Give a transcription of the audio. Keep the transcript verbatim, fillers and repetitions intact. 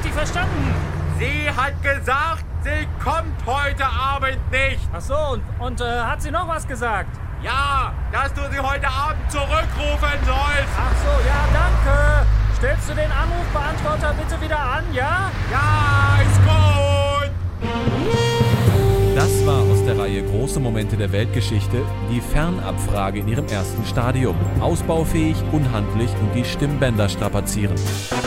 richtig verstanden. Sie hat gesagt, sie kommt heute Abend nicht. Ach so, und, und äh, hat sie noch was gesagt? Ja, dass du sie heute Abend zurückrufen sollst. Ach so, ja, danke. Stellst du den Anrufbeantworter bitte wieder an, ja? Ja, ist gut. Das war aus der Reihe Große Momente der Weltgeschichte die Fernabfrage in ihrem ersten Stadium. Ausbaufähig, unhandlich und die Stimmbänder strapazierend.